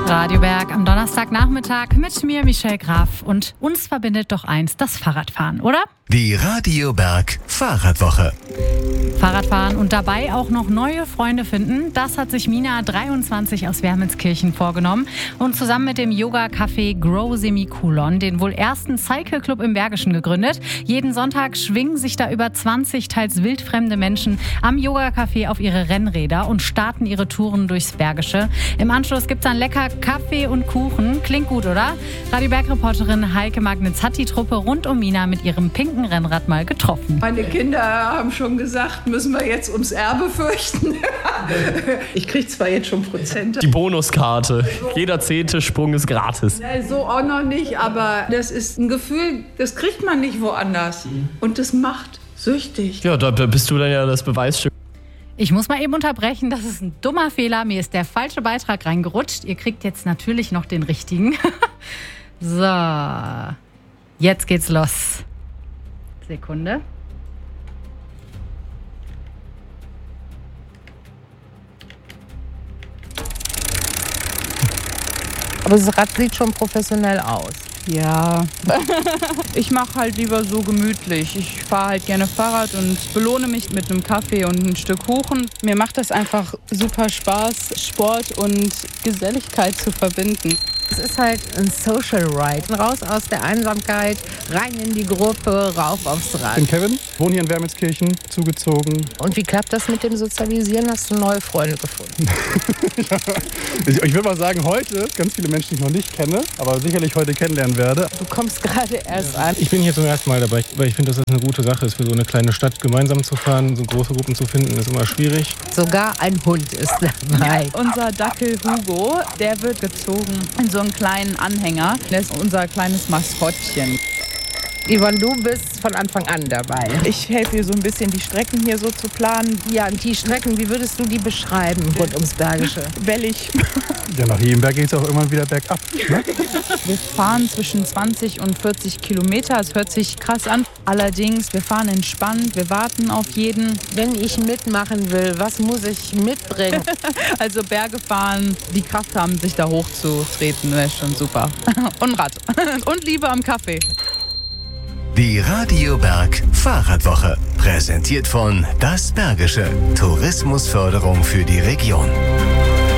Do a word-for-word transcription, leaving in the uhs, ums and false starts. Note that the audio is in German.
Radio Berg am Donnerstagnachmittag mit mir, Michelle Graf. Und uns verbindet doch eins, das Fahrradfahren, oder? Die Radio Berg Fahrradwoche. Fahrradfahren und dabei auch noch neue Freunde finden, das hat sich Mina, dreiundzwanzig, aus Wermelskirchen vorgenommen. Und zusammen mit dem Yoga-Café Grow Semikolon, den wohl ersten Cycle-Club im Bergischen, gegründet. Jeden Sonntag schwingen sich da über zwanzig teils wildfremde Menschen am Yoga-Café auf ihre Rennräder und starten ihre Touren durchs Bergische. Im Anschluss gibt's dann lecker Kaffee und Kuchen. Klingt gut, oder? Radio Berg-Reporterin Heike Magnitz hat die Truppe rund um Mina mit ihrem pinken Rennrad mal getroffen. Meine Kinder haben schon gesagt, müssen wir jetzt ums Erbe fürchten? Ich kriege zwar jetzt schon Prozente. Die Bonuskarte. Jeder zehnte Sprung ist gratis. So auch noch nicht, aber das ist ein Gefühl, das kriegt man nicht woanders. Und das macht süchtig. Ja, da bist du dann ja das Beweisstück. Ich muss mal eben unterbrechen, das ist ein dummer Fehler. Mir ist der falsche Beitrag reingerutscht. Ihr kriegt jetzt natürlich noch den richtigen. So, jetzt geht's los. Sekunde. Aber das Rad sieht schon professionell aus. Ja, ich mache halt lieber so gemütlich. Ich fahre halt gerne Fahrrad und belohne mich mit einem Kaffee und ein Stück Kuchen. Mir macht das einfach super Spaß, Sport und Geselligkeit zu verbinden. Es ist halt ein Social Ride. Raus aus der Einsamkeit, rein in die Gruppe, rauf aufs Rad. Ich bin Kevin, wohne hier in Wermelskirchen, zugezogen. Und wie klappt das mit dem Sozialisieren? Hast du neue Freunde gefunden? Ja, ich ich würde mal sagen, heute, ganz viele Menschen, die ich noch nicht kenne, aber sicherlich heute kennenlernen werde. Du kommst gerade erst an. Ich bin hier zum ersten Mal dabei, weil ich finde, dass das eine gute Sache ist, für so eine kleine Stadt gemeinsam zu fahren. So große Gruppen zu finden, ist immer schwierig. Sogar ein Hund ist dabei. Unser Dackel Hugo, der wird gezogen in so einen kleinen Anhänger. Der ist unser kleines Maskottchen. Yvonne, du bist von Anfang an dabei. Ich helfe ihr so ein bisschen, die Strecken hier so zu planen. Ja, und die Strecken, wie würdest du die beschreiben rund ums Bergische? Wellig. Ja, nach jedem Berg geht es auch irgendwann wieder bergab. Ne? Wir fahren zwischen zwanzig und vierzig Kilometer. Es hört sich krass an. Allerdings, wir fahren entspannt, wir warten auf jeden. Wenn ich mitmachen will, was muss ich mitbringen? Also Berge fahren, die Kraft haben, sich da hochzutreten, wäre schon super. Und Rad. Und Liebe am Kaffee. Die Radio Berg Fahrradwoche. Präsentiert von Das Bergische. Tourismusförderung für die Region.